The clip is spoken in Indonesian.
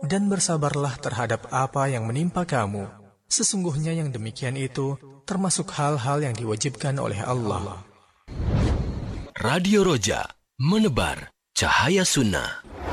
dan bersabarlah terhadap apa yang menimpa kamu. Sesungguhnya yang demikian itu termasuk hal-hal yang diwajibkan oleh Allah. Radio Roja, menebar cahaya sunnah.